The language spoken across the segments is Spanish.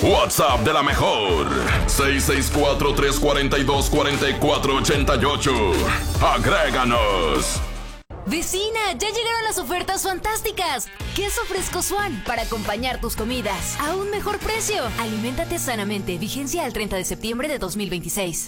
WhatsApp de la mejor. 664-342-4488. Agréganos. Vecina, ya llegaron las ofertas fantásticas. Queso fresco Swan para acompañar tus comidas a un mejor precio. Aliméntate sanamente. Vigencia al 30 de septiembre de 2026.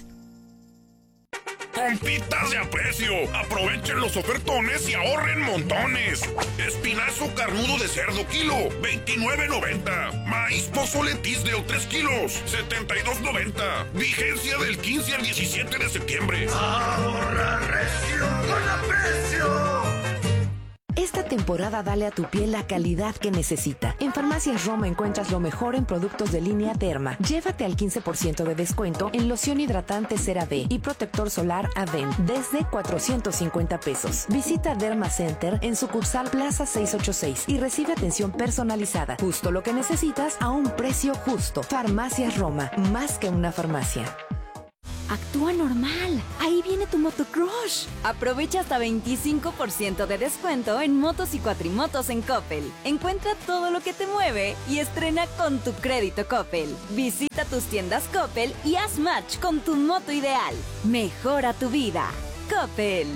Compitas de aprecio. Aprovechen los ofertones y ahorren montones. Espinazo carnudo de cerdo kilo, $29.90. Maíz pozole Tisdale 3 kilos, $72.90. Vigencia del 15 al 17 de septiembre. Ahorra recio con aprecio. Esta temporada dale a tu piel la calidad que necesita. En Farmacias Roma encuentras lo mejor en productos de línea Derma. Llévate al 15% de descuento en loción hidratante CeraVe y protector solar Aven desde $450. Visita Derma Center en sucursal Plaza 686 y recibe atención personalizada. Justo lo que necesitas a un precio justo. Farmacias Roma, más que una farmacia. Actúa normal. Ahí viene tu motocrush. Aprovecha hasta 25% de descuento en motos y cuatrimotos en Coppel. Encuentra todo lo que te mueve y estrena con tu crédito Coppel. Visita tus tiendas Coppel y haz match con tu moto ideal. Mejora tu vida. Coppel.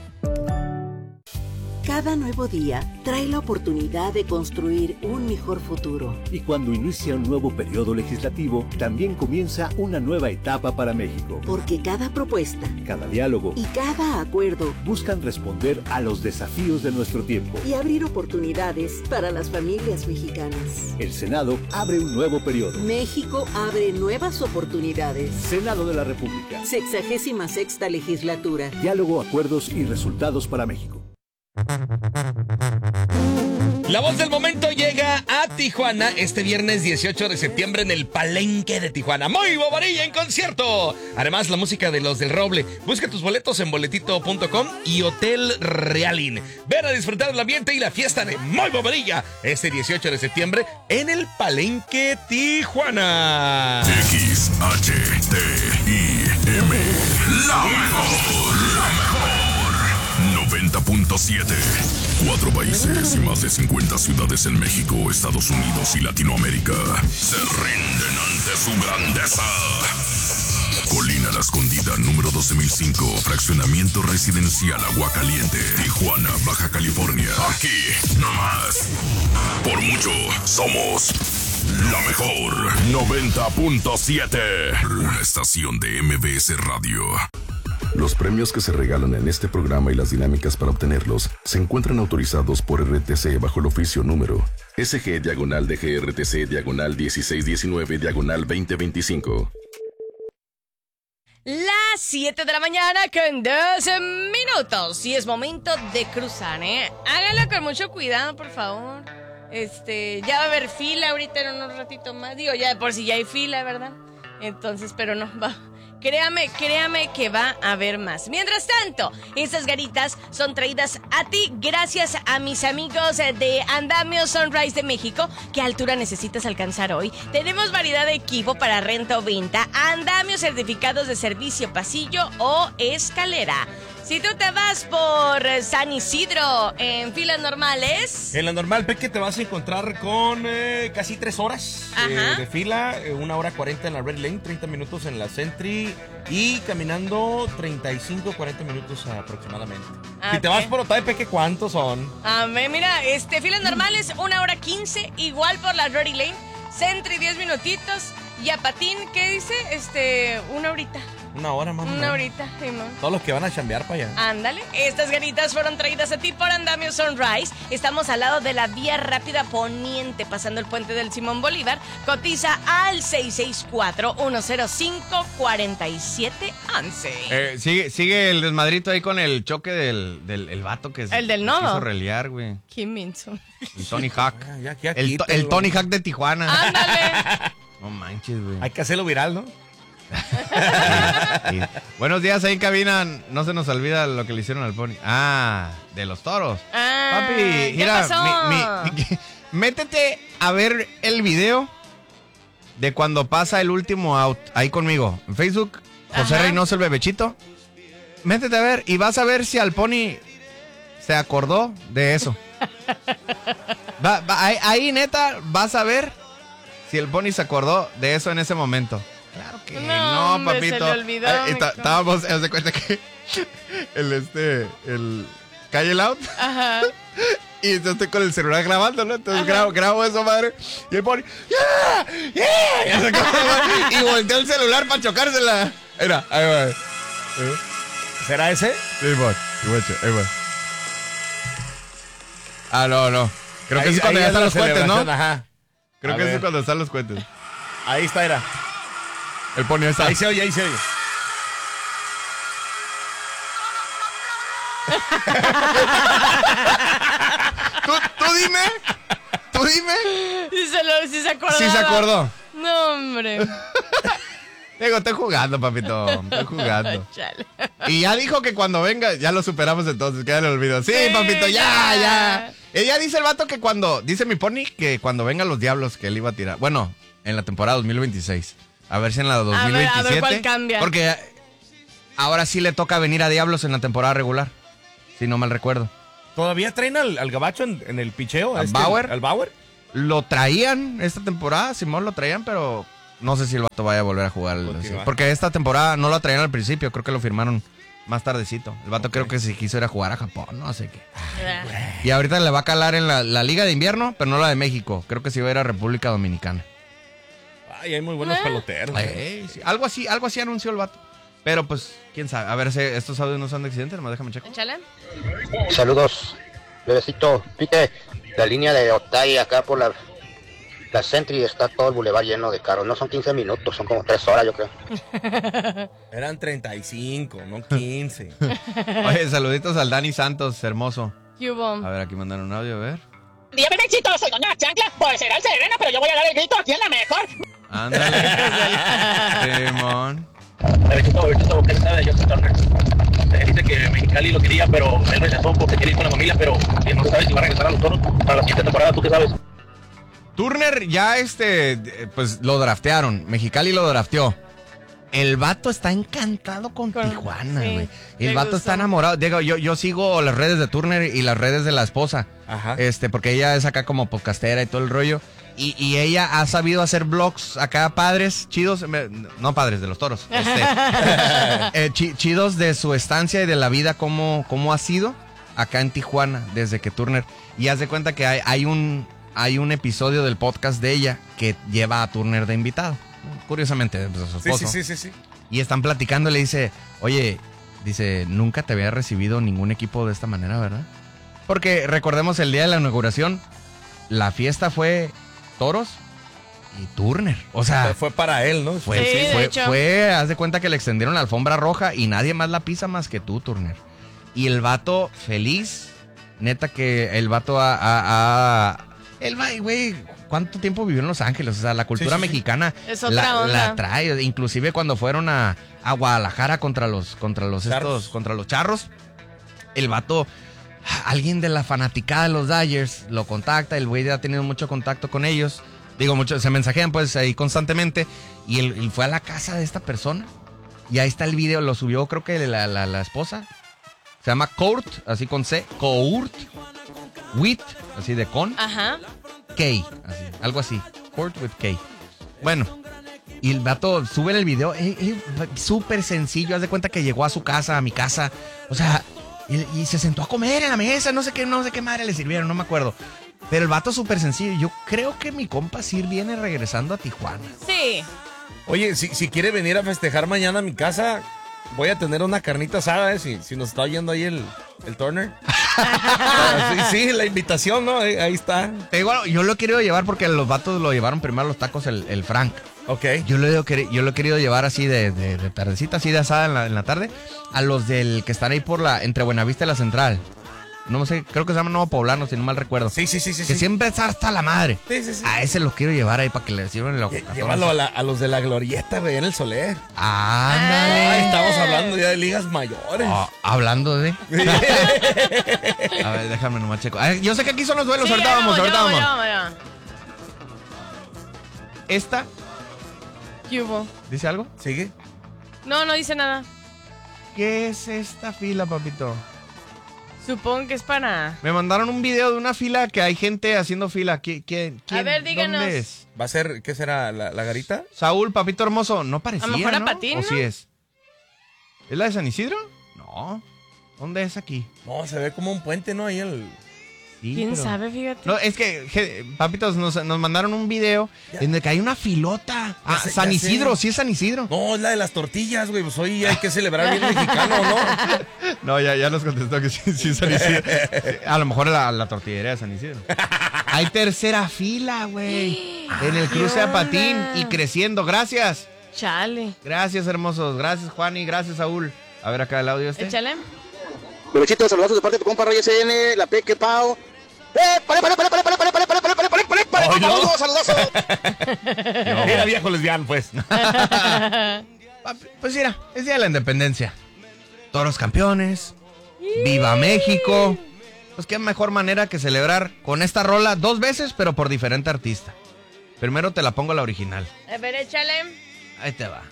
Cada nuevo día trae la oportunidad de construir un mejor futuro. Y cuando inicia un nuevo periodo legislativo, también comienza una nueva etapa para México. Porque cada propuesta, cada diálogo y cada acuerdo buscan responder a los desafíos de nuestro tiempo y abrir oportunidades para las familias mexicanas. El Senado abre un nuevo periodo. México abre nuevas oportunidades. Senado de la República. 66ª legislatura. Diálogo, acuerdos y resultados para México. La voz del momento llega a Tijuana este viernes 18 de septiembre en el Palenque de Tijuana. Moy Bobadilla en concierto. Además, la música de Los del Roble. Busca tus boletos en boletito.com y Hotel Realin. Ven a disfrutar del ambiente y la fiesta de Moy Bobadilla este 18 de septiembre en el Palenque Tijuana. XHTIM. La mejor. 90.7. 4 países y más de 50 ciudades en México, Estados Unidos y Latinoamérica se rinden ante su grandeza. Colina La Escondida, número 12005, fraccionamiento residencial Aguacaliente, Tijuana, Baja California. Aquí, nomás. Por mucho, somos la mejor. 90.7. La estación de MBS Radio. Los premios que se regalan en este programa y las dinámicas para obtenerlos se encuentran autorizados por RTC bajo el oficio número SG/DGRTC/1619/2025. Las 7 de la mañana con 12 minutos y es momento de cruzar, ¿eh? Háganlo con mucho cuidado, por favor. Ya va a haber fila ahorita en unos ratitos más. Digo, ya de por si ya hay fila, ¿verdad? Entonces, pero no, va. Créame que va a haber más. Mientras tanto, estas garitas son traídas a ti gracias a mis amigos de Andamio Sunrise de México. ¿Qué altura necesitas alcanzar hoy? Tenemos variedad de equipo para renta o venta. Andamio certificados de servicio, pasillo o escalera. Si tú te vas por San Isidro en filas normales... En la normal, Peque, te vas a encontrar con casi 3 horas de fila, 1 hora 40 en la Red Lane, 30 minutos en la Sentry y caminando 35-40 minutos aproximadamente. Okay. Si te vas por Otay, Peque, ¿cuántos son? Mira, filas normales 1 hora 15, igual por la Red Lane, Sentry 10 minutitos y a Patín, ¿qué dice? 1 horita. 1 hora, mamá. 1 horita, Simón. Todos los que van a chambear para allá. Ándale. Estas ganitas fueron traídas a ti por Andamio Sunrise. Estamos al lado de la vía rápida poniente, pasando el puente del Simón Bolívar. Cotiza al 664-105-4711. Sigue el desmadrito ahí con el choque del vato que el del nodo. Quiso reliar, güey. ¿Quién menso? El Tony Hawk. El Tony Hawk de Tijuana. Ándale. No manches, güey. Hay que hacerlo viral, ¿no? Sí. Buenos días, ahí en cabina. No se nos olvida lo que le hicieron al Pony. De los toros. Papi, mira, métete a ver el video de cuando pasa el último out ahí conmigo. En Facebook, José Reynoso el bebechito. Métete a ver y vas a ver si al Pony se acordó de eso. Ahí neta vas a ver si el Pony se acordó de eso en ese momento. Claro que no, hombre, papito. se le olvidó, Estábamos, haz de cuenta que el Calle Loud. Ajá. Y yo estoy con el celular grabando, ¿no? Entonces grabo eso, madre. Y el Pony, ¡yeah! Y volteó el celular para chocársela. Era, ahí va. ¿Será ese? Sí, ahí va. Ah, no. Creo que Ahí- es cuando ahí ya es están la los cuentes, ¿no? celebración, ajá. Creo A que ver. es cuando están los cuentes. Ahí está, era. El Pony está. Ahí se oye, ahí se oye. Tú dime. Sí se acordó. Sí se acordó. No, hombre. Digo, estoy jugando, papito. Estoy jugando. Chale. Y ya dijo que cuando venga, ya lo superamos entonces, que ya le olvidó. Sí, Sí, papito, ya. ya. Ella dice el vato que dice mi Pony, que cuando vengan los diablos que él iba a tirar. Bueno, en la temporada 2026. A ver si en la 2027. A ver cuál cambia. Porque ahora sí le toca venir a diablos en la temporada regular. Si no mal recuerdo. ¿Todavía traen al gabacho en el picheo? ¿Al Bauer? ¿Al Bauer? Lo traían esta temporada, Simón lo traían, pero no sé si el vato vaya a volver a jugar. Porque esta temporada no lo traían al principio, creo que lo firmaron más tardecito. El vato creo que se quiso ir a jugar a Japón, no sé qué. Y ahorita le va a calar en la Liga de Invierno, pero no la de México. Creo que sí va a ir a República Dominicana. Ay, hay muy buenos peloteros. Sí, algo así anunció el vato. Pero pues, quién sabe. A ver si estos audios no son de accidente, nomás déjame checar. Échale. Saludos, bebecito. Viste, la línea de Otay acá por la Sentry está todo el bulevar lleno de carros. No son 15 minutos, son como 3 horas, yo creo. Eran 35, no 15. Oye, saluditos al Dani Santos, hermoso. ¿Qué hubo? A ver, aquí mandaron un audio, a ver. Día bebecito, soy Doña Chancla. Pues será el Serena, pero yo voy a dar el grito aquí en la mejor. Ándale. Simón. Bebecito, ¿qué sabe de Justin Turner? Dice que Mexicali lo quería, pero él rechazó porque quiere ir con la familia, pero no sabe si va a regresar a los Toros para la siguiente temporada. ¿Tú qué sabes? Turner ya pues lo draftearon. Mexicali lo drafteó. El vato está encantado con Tijuana, güey. Sí, el vato está enamorado. Digo, yo sigo las redes de Turner y las redes de la esposa. Ajá. Porque ella es acá como podcastera y todo el rollo. Y ella ha sabido hacer vlogs acá padres, chidos. No padres, de los toros. Chidos de su estancia y de la vida, cómo ha sido acá en Tijuana desde que Turner. Y haz de cuenta que hay un episodio del podcast de ella que lleva a Turner de invitado. Curiosamente, pues, a su esposo. Sí. Y están platicando y le dice, oye, nunca te había recibido ningún equipo de esta manera, ¿verdad? Porque recordemos el día de la inauguración, la fiesta fue Toros y Turner. O sea, fue para él, ¿no? Fue, haz de cuenta que le extendieron la alfombra roja y nadie más la pisa más que tú, Turner. Y el vato feliz, neta que el vato güey, ¿cuánto tiempo vivió en Los Ángeles? O sea, la cultura mexicana es otra onda. La trae. Inclusive cuando fueron a Guadalajara contra los Charros, el vato, alguien de la fanaticada de los Dodgers lo contacta, el güey ya ha tenido mucho contacto con ellos. Digo, se mensajean pues ahí constantemente. Y él fue a la casa de esta persona. Y ahí está el video, lo subió creo que la esposa. Se llama Court, así con C, Court. With, así de con. Ajá. K, así, algo así. Court with K. Bueno, y el vato sube el video, súper sencillo. Haz de cuenta que llegó a su casa, a mi casa. O sea, y se sentó a comer en la mesa. No sé qué madre le sirvieron, no me acuerdo. Pero el vato súper sencillo. Yo creo que mi compa Sir viene regresando a Tijuana. Sí. Oye, si quiere venir a festejar mañana a mi casa, voy a tener una carnita asada, si nos está oyendo ahí el Turner. Sí, la invitación, ¿no? Ahí está. Igual, yo lo he querido llevar porque los vatos lo llevaron primero a los tacos el Frank. Ok. Yo lo he querido llevar así de tardecita, así de asada en la tarde, a los del que están ahí entre Buenavista y la Central. No sé, creo que se llama Nuevo Poblano, si no mal recuerdo. Sí. Que siempre está hasta la madre. Sí. A ese los quiero llevar ahí para que le sirvan el ojo. Llévalo a los de la Glorieta, güey, en el Soler. Ándale. Estamos hablando ya de ligas mayores. Hablando de... A ver, déjame nomás checo. Yo sé que aquí son los duelos, Sí, ahorita vamos. Ya. Esta, ¿Qué hubo? ¿dice algo? No dice nada. ¿Qué es esta fila, papito? Supongo que es para... Me mandaron un video de una fila que hay gente haciendo fila. ¿Quién? A ver, díganos. ¿Dónde es? ¿Va a ser, qué será, la garita? Saúl, papito hermoso, no parecía, A lo mejor a ¿no? Patín, ¿O ¿no? sí es? ¿Es la de San Isidro? No. ¿Dónde es aquí? No, se ve como un puente, ¿no? Ahí el... Sí, ¿Quién pero- sabe? Fíjate. No, es que, papitos, nos mandaron un video en el que hay una filota. Ah, sé, San ya Isidro, sé. sí es San Isidro. No, es la de las tortillas, güey. Pues hoy hay que celebrar bien mexicano, ¿no? No, ya nos contestó que sí es San Isidro. A lo mejor la tortillería de San Isidro. Hay tercera fila, güey. En el cruce a Patín y creciendo. Gracias. Chale. Gracias, hermosos. Gracias, Juani. Gracias, Saúl. A ver acá el audio este. Échale. Bebechito, saludos de parte de tu compa Reyes CN, la Peque Pau. ¡Pare! Ay, no. ¡Saludos! Era viejo lesbiano, pues. Pues mira, es Día de la Independencia. Toros campeones. ¡Viva México! Pues qué mejor manera que celebrar con esta rola 2 veces, pero por diferente artista. Primero te la pongo la original. A ver, échale. Ahí te va.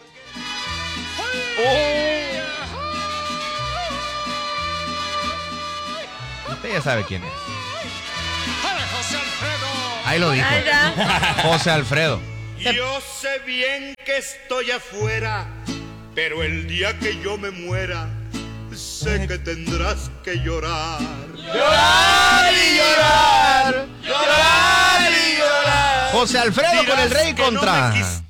Usted ya sabe quién es. Ahí lo dijo. Ahí ya. José Alfredo. Yo sé bien que estoy afuera, pero el día que yo me muera, sé que tendrás que llorar. ¡Llorar y llorar! ¡Llorar y llorar! José Alfredo con el Rey Dirás que contra. no me quisiste